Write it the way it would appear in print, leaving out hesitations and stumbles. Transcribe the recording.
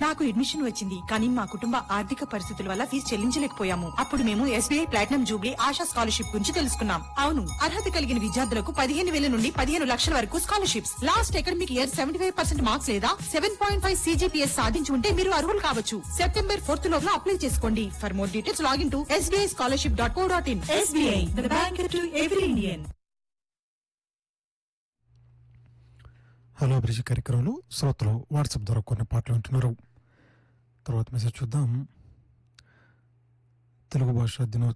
నాకు అడ్మిషన్ వచ్చింది కానీ మా కుటుంబ ఆర్థిక పరిస్థితుల వల్ల ఫీజు చెల్లించలేకపోయాము. అప్పుడు మేము SBI platinum Jubilee ASHA scholarship గురించి తెలుసుకున్నాం. అవును, అర్హత కలిగిన విద్యార్థులకు 15,000 నుండి 15 లక్షల వరకు scholarships. Last academic year 75% marks లేదా 7.5 CGPS సాధించి ఉంటే మీరు అర్హులు కావచ్చు. సెప్టెంబర్ 4th లోగా అప్లై చేసుకోండి. For more details login to sbischolarship.co.in. SBI, the bank to every Indian. Hello అభిరుచి కార్యక్రమంలో శ్రోతలు వాట్సాప్ ద్వారా కొన్ని పాటలు వింటున్నారు. తర్వాత మెసేజ్ చూద్దాం. తెలుగు భాష దినోత్సవం